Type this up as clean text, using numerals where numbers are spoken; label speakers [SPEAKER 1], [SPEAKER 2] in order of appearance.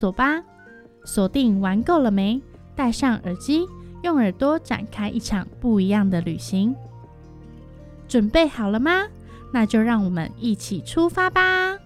[SPEAKER 1] 索吧。锁定玩够了没？戴上耳机，用耳朵展开一场不一样的旅行。准备好了吗？那就让我们一起出发吧！